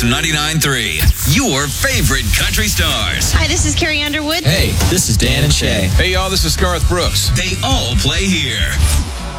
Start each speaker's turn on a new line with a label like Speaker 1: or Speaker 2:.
Speaker 1: Mix 99.3, your favorite country stars.
Speaker 2: Hi, this is Carrie Underwood.
Speaker 3: Hey, this is Dan and Shay.
Speaker 4: Hey, y'all, this is Garth Brooks.
Speaker 1: They all play here.